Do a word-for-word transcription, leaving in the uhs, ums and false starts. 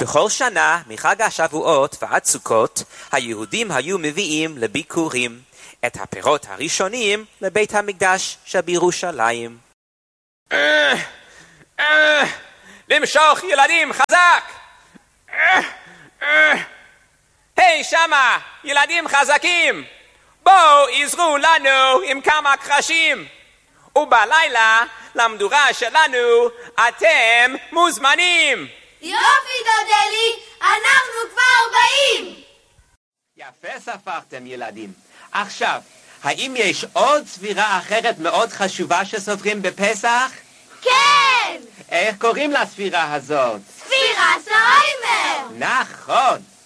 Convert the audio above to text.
בכל שנה, מחג השבועות ועד סוכות, היהודים היו מביאים לביקורים את הפירות הראשונים לבית המקדש שבירושלים. למשוך ילדים חזק! היי שמה, ילדים חזקים! בואו עזרו לנו עם כמה קרשים! ובלילה, למדורה שלנו, אתם מוזמנים! יופי דודלי, אנחנו כבר באים! יפה ספרתם ילדים. עכשיו, האם יש עוד ספירה אחרת מאוד חשובה שסופרים בפסח? כן! איך קוראים לספירה הזאת? ספירת העומר! נכון!